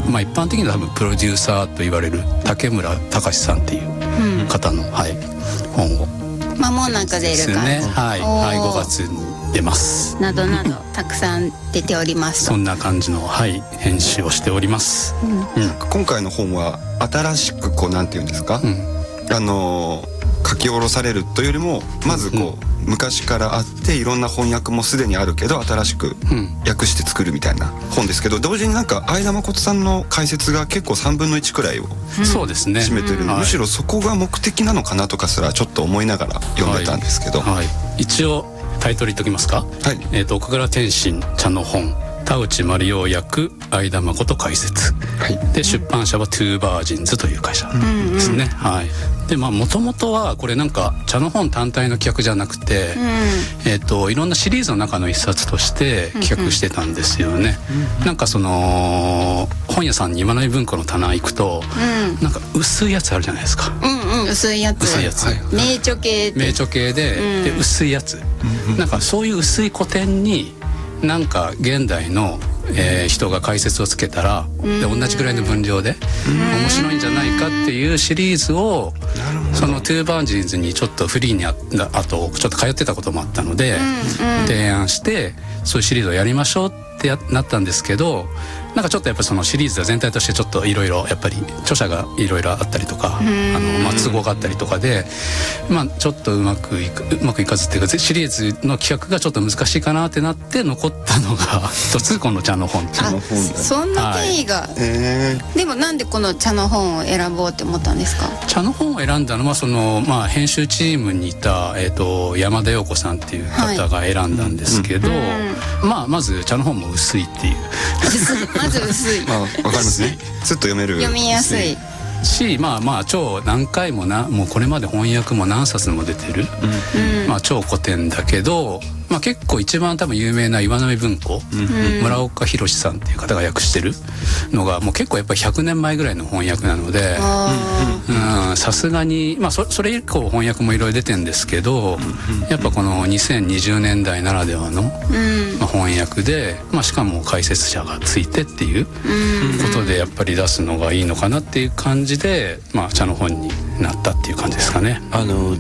まあ、一般的には多分プロデューサーと言われる竹村隆さんっていう方の、はい、本を間もなく出る感じですね。はい、はい、5月に出ますなどなどたくさん出ておりますとそんな感じの、はい、編集をしております、 今回の本は新しくこうなんていうんですか、書き下ろされるというよりもまずこう、昔からあっていろんな翻訳もすでにあるけど新しく訳して作るみたいな本ですけど、同時になんか相田誠さんの解説が結構3分の1くらいをそうですね占めてる、むしろそこが目的なのかなとかすらちょっと思いながら読んでたんですけど、 一応タイトル言っときますか。岡倉天心茶の本田内丸陽役相田誠解説、で出版社はトゥーバージンズという会社ですね。でまあもともとはこれなんか茶の本単体の企画じゃなくて、いろんなシリーズの中の一冊として企画してたんですよね。なんかその本屋さんに今成文庫の棚行くと、なんか薄いやつあるじゃないですか。 薄いやつ名著系で薄いやつ、なんかそういう薄い古典になんか現代の人が解説をつけたらで同じぐらいの分量で面白いんじゃないかっていうシリーズをそのトゥーバージンズにちょっとフリーにあとちょっと通ってたこともあったので提案してそういうシリーズをやりましょうってなったんですけど、なんかちょっとやっぱりそのシリーズは全体としてちょっといろいろやっぱり著者がいろいろあったりとか都合があったりとかで、まあちょっとうまくいかずっていうかシリーズの企画がちょっと難しいかなってなって残ったのが一つこの茶の本っていうの。 そんな経緯が、でもなんでこの茶の本を選ぼうって思ったんですか。 茶の本を選んだのはその、まあ、編集チームにいた、山田陽子さんっていう方が選んだんですけど、まず茶の本も薄いっていうまず薄いわかりますね。ずっと読める、 読みやすいし、まあ超何回ももうこれまで翻訳も何冊も出てる、超古典だけど、結構一番多分有名な岩波文庫、村岡弘さんっていう方が訳してるのがもう結構やっぱり100年前ぐらいの翻訳なので、さすがにそれ以降翻訳もいろいろ出てるんですけど、やっぱこの2020年代ならではの、翻訳で、しかも解説者がついてっていうことでやっぱり出すのがいいのかなっていう感じで、茶の本になったっていう感じですかね。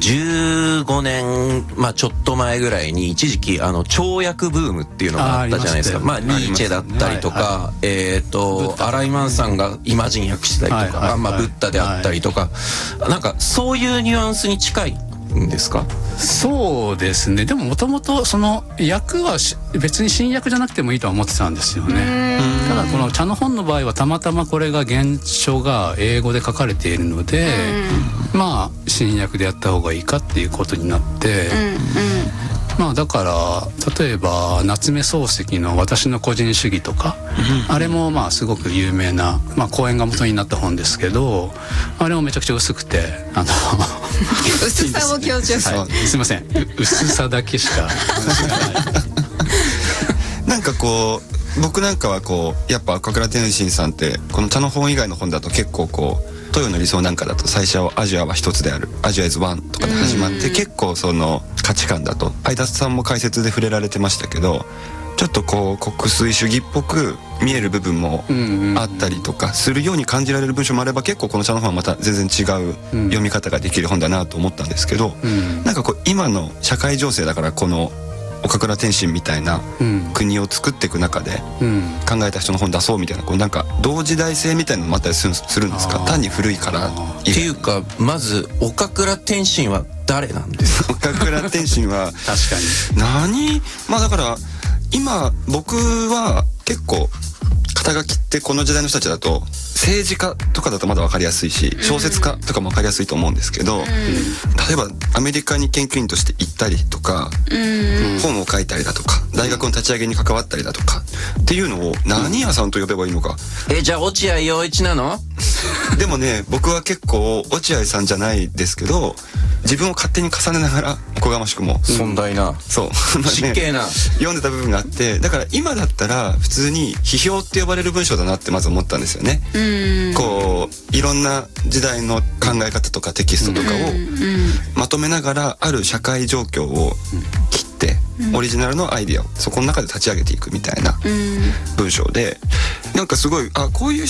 15年、ちょっと前ぐらいに一時期跳躍ブームっていうのがあったじゃないですか。ニーチェだったりとか、新井満さんがイマジン訳してたりとか、ブッダであったりとか、なんかそういうニュアンスに近いんですか。 そうですね。でももともとその訳は別に新訳じゃなくてもいいとは思ってたんですよね。ただこの茶の本の場合はたまたまこれが原書が英語で書かれているので、新訳でやった方がいいかっていうことになって、だから例えば夏目漱石の私の個人主義とか、あれもすごく有名な、講演が元になった本ですけど、あれもめちゃくちゃ薄くて薄さを強調する、 すいません、薄さだけしかなんかこう僕なんかはこうやっぱ岡倉天心さんってこの茶の本以外の本だと結構こう東洋の理想なんかだと最初はアジアは一つである、アジアイズワンとかで始まって結構その価値観だと相田さんも解説で触れられてましたけど、ちょっとこう国粋主義っぽく見える部分もあったりとかするように感じられる文章もあれば、結構この茶の本はまた全然違う読み方ができる本だなと思ったんですけど、なんかこう今の社会情勢だからこの岡倉天心みたいな国を作っていく中で考えた人の本出そうみたいな、こうなんか同時代性みたいなのもあったりするんですか。単に古いからっていうか、まず岡倉天心は誰なんですか。 岡倉天心は確かにだから今僕は結構肩書きってこの時代の人たちだと政治家とかだとまだ分かりやすいし、小説家とかも分かりやすいと思うんですけど、例えばアメリカに研究員として行ったりとか、本を書いたりだとか大学の立ち上げに関わったりだとかっていうのを何屋さんと呼べばいいのか。 じゃあ落合陽一なの。 でもね、僕は結構落合さんじゃないですけど、自分を勝手に重ねながらおこがましくも尊大な、 そう失敬な読んでた部分があって、だから今だったら普通に批評って呼ばれる文章だなってまず思ったんですよね。こういろんな時代の考え方とかテキストとかをまとめながらある社会状況を切ってオリジナルのアイディアをそこの中で立ち上げていくみたいな文章で、なんかすごいこういう